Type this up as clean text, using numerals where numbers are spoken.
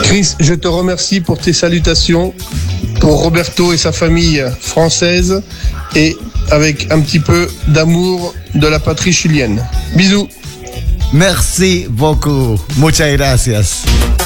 Chris, je te remercie pour tes salutations, pour Roberto et sa famille française, et avec un petit peu d'amour de la patrie chilienne. Bisous. Merci beaucoup. Muchas gracias.